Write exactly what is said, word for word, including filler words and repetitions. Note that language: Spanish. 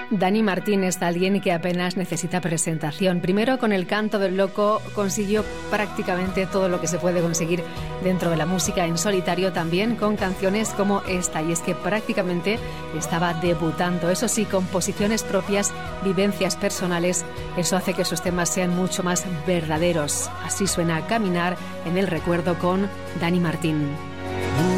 Dani Martín es alguien que apenas necesita presentación. Primero, con El canto del loco consiguió prácticamente todo lo que se puede conseguir dentro de la música en solitario, también con canciones como esta, y es que prácticamente estaba debutando. Eso sí, composiciones propias, vivencias personales, eso hace que sus temas sean mucho más verdaderos. Así suena Caminar en el recuerdo con Dani Martín.